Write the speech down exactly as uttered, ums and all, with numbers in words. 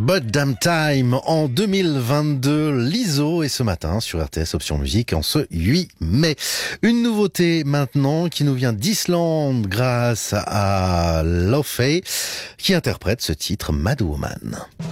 But Damn Time en deux mille vingt-deux, Lizzo et ce matin sur R T S Option Musique en ce huit mai. Une nouveauté maintenant qui nous vient d'Islande grâce à Lofey qui interprète ce titre Mad Woman.